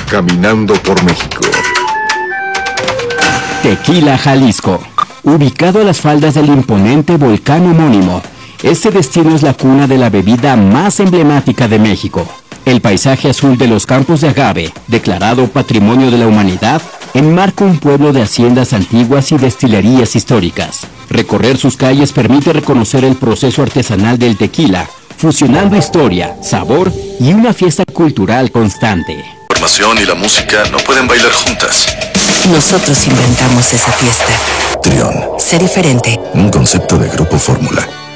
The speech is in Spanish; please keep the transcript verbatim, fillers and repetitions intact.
caminando por México. Tequila, Jalisco. Ubicado a las faldas del imponente volcán homónimo, este destino es la cuna de la bebida más emblemática de México. El paisaje azul de los campos de agave, declarado Patrimonio de la Humanidad, enmarca un pueblo de haciendas antiguas y destilerías históricas. Recorrer sus calles permite reconocer el proceso artesanal del tequila, fusionando historia, sabor y una fiesta cultural constante. La información y la música no pueden bailar juntas. Nosotros inventamos esa fiesta. Trión. Sé diferente. Un concepto de Grupo Fórmula.